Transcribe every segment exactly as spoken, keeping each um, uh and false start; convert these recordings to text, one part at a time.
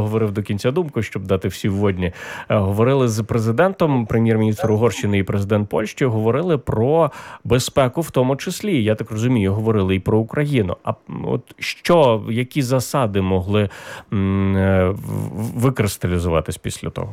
договорив до кінця думку, щоб дати всі вводні. Говорили з президентом, прем'єр-міністр Угорщини і президент Польщі, говорили про безпеку в тому числі. Я так розумію, говорили і про Україну. А от що, які засади могли м, викристалізуватись після того?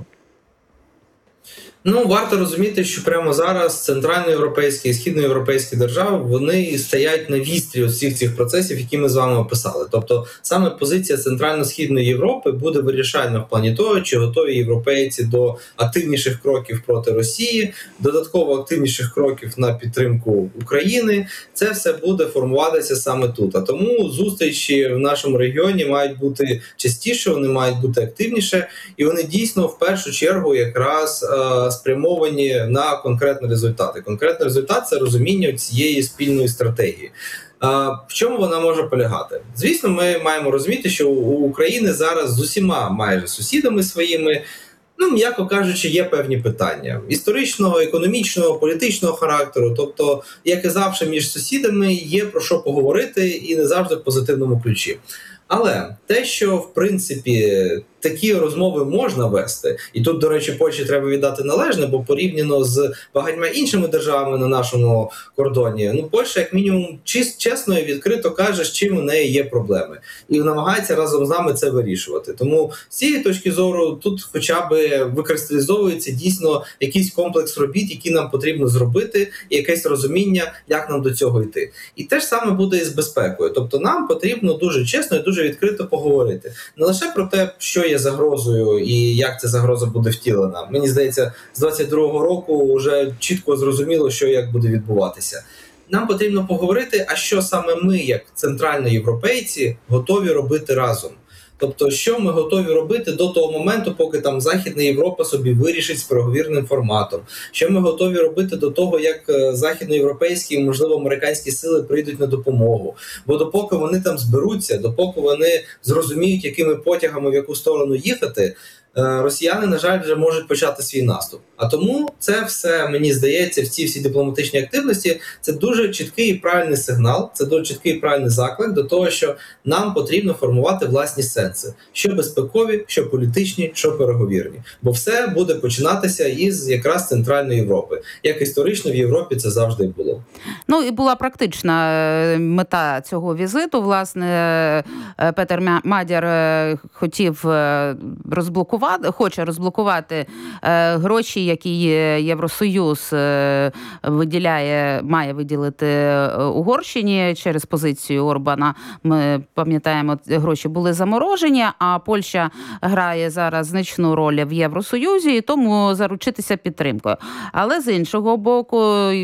Ну, варто розуміти, що прямо зараз центральноєвропейські і східноєвропейські держави, вони стоять на вістрі усіх цих процесів, які ми з вами описали. Тобто саме позиція Центрально-Східної Європи буде вирішальна в плані того, чи готові європейці до активніших кроків проти Росії, додатково активніших кроків на підтримку України. Це все буде формуватися саме тут. А тому зустрічі в нашому регіоні мають бути частіше, вони мають бути активніше, і вони дійсно в першу чергу якраз е- спрямовані на конкретні результати. Конкретний результат – це розуміння цієї спільної стратегії. А в чому вона може полягати? Звісно, ми маємо розуміти, що у України зараз з усіма майже сусідами своїми, ну, м'яко кажучи, є певні питання історичного, економічного, політичного характеру. Тобто, як і завжди, між сусідами є про що поговорити і не завжди в позитивному ключі. Але те, що, в принципі, такі розмови можна вести, і тут, до речі, Польщі треба віддати належне, бо порівняно з багатьма іншими державами на нашому кордоні, ну, Польща, як мінімум, чесно і відкрито каже, з чим у неї є проблеми. І намагається разом з нами це вирішувати. Тому з цієї точки зору тут хоча б викристалізовується дійсно якийсь комплекс робіт, які нам потрібно зробити, і якесь розуміння, як нам до цього йти. І те ж саме буде і з безпекою. Тобто нам потрібно дуже чесно і дуже відкрито поговорити. Не лише про те, що є загрозою і як ця загроза буде втілена. Мені здається, з двадцять другого року вже чітко зрозуміло, що як буде відбуватися. Нам потрібно поговорити, а що саме ми, як центральноєвропейці, готові робити разом. Тобто, що ми готові робити до того моменту, поки там Західна Європа собі вирішить з переговірним форматом. Що ми готові робити до того, як західноєвропейські і, можливо, американські сили прийдуть на допомогу. Бо допоки вони там зберуться, допоки вони зрозуміють, якими потягами в яку сторону їхати, росіяни, на жаль, вже можуть почати свій наступ. А тому це все, мені здається, в ці всі дипломатичні активності, це дуже чіткий і правильний сигнал, це дуже чіткий і правильний заклик до того, що нам потрібно формувати власні сенси. Що безпекові, що політичні, що переговірні. Бо все буде починатися із якраз Центральної Європи. Як історично в Європі це завжди і було. Ну і була практична мета цього візиту. Власне, Петер Мадяр хотів розблокувати хоче розблокувати е, гроші, які Євросоюз е, виділяє, має виділити Угорщині через позицію Орбана. Ми пам'ятаємо, гроші були заморожені, а Польща грає зараз значну роль в Євросоюзі, і тому заручитися підтримкою. Але з іншого боку,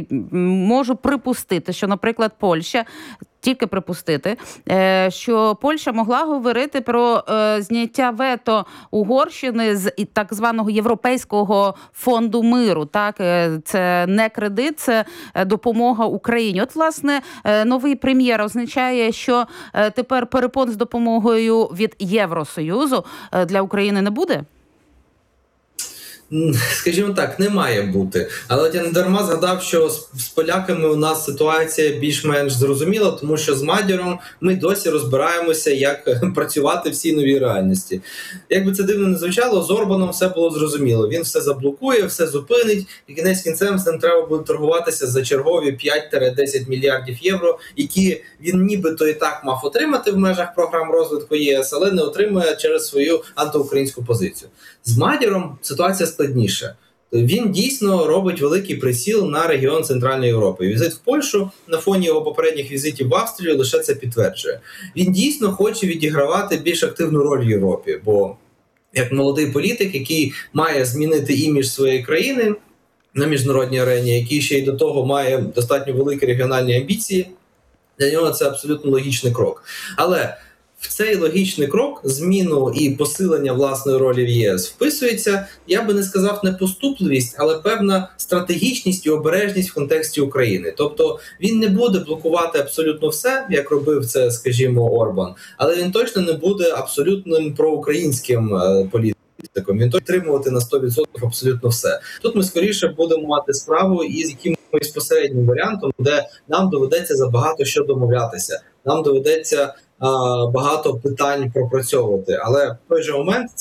можу припустити, що, наприклад, Польща тільки припустити, що Польща могла говорити про зняття вето Угорщини з так званого Європейського фонду миру. Так, це не кредит, це допомога Україні. От, власне, новий прем'єр означає, що тепер перепон з допомогою від Євросоюзу для України не буде? Скажімо так, не має бути. Але я не дарма згадав, що з поляками у нас ситуація більш-менш зрозуміла, тому що з Мадяром ми досі розбираємося, як працювати в цій новій реальності. Як би це дивно не звучало, з Орбаном все було зрозуміло. Він все заблокує, все зупинить, і кінець кінцем з ним треба буде торгуватися за чергові п'ять-десять мільярдів євро, які він нібито і так мав отримати в межах програм розвитку ЄС, але не отримує через свою антиукраїнську позицію. З Мадяром ситуація складніша. Він дійсно робить великий приціл на регіон Центральної Європи. Візит в Польщу на фоні його попередніх візитів в Австрію лише це підтверджує. Він дійсно хоче відігравати більш активну роль в Європі, бо як молодий політик, який має змінити імідж своєї країни на міжнародній арені, який ще й до того має достатньо великі регіональні амбіції, для нього це абсолютно логічний крок. Але в цей логічний крок, зміну і посилення власної ролі в ЄС, вписується, я би не сказав не поступливість, але певна стратегічність і обережність в контексті України. Тобто він не буде блокувати абсолютно все, як робив це, скажімо, Орбан, але він точно не буде абсолютним проукраїнським політиком. Він точно підтримувати на сто відсотків абсолютно все. Тут ми скоріше будемо мати справу із якимось посереднім варіантом, де нам доведеться за багато що домовлятися. Нам доведеться багато питань пропрацьовувати. Але в той же момент